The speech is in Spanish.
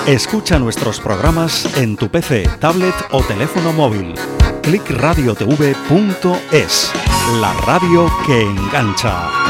Escucha nuestros programas en tu PC, tablet o teléfono móvil. clickradiotv.es, la radio que engancha.